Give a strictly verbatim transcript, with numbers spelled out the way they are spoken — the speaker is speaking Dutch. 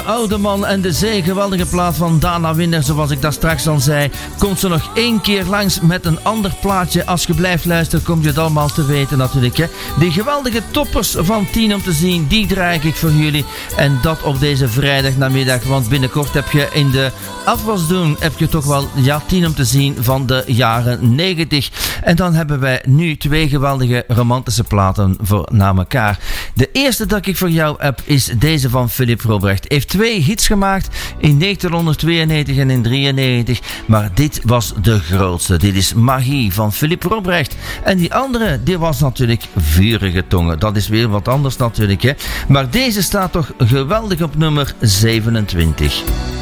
oude man en de zee. Geweldige plaat van Dana Winner, zoals ik daar straks al zei. Komt ze nog één keer langs met een ander plaatje. Als je blijft luisteren, kom je het allemaal te weten natuurlijk. Hè. Die geweldige toppers van tien om te zien, die draai ik voor jullie. En dat op deze vrijdagnamiddag. Want binnenkort heb je in de afwas doen, heb je toch wel ja, tien om te zien van de jaren negentig. En dan hebben wij nu twee geweldige romantische platen voor na elkaar. De eerste dat ik voor jou heb is deze van Philippe Robrecht. Hij heeft twee hits gemaakt in negentien tweeënnegentig en in drieënnegentig. Maar dit was de grootste. Dit is Magie van Philippe Robrecht. En die andere, die was natuurlijk Vurige Tongen. Dat is weer wat anders natuurlijk, hè. Maar deze staat toch geweldig op nummer zevenentwintig.